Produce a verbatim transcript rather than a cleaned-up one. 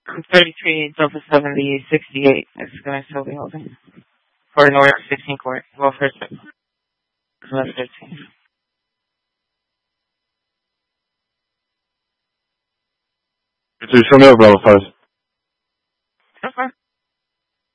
thirty-three Delta seventy sixty-eight. It's going to still be holding. For North sixteen Court. Well, first, eleven thirteen. So show me up, Bravo five.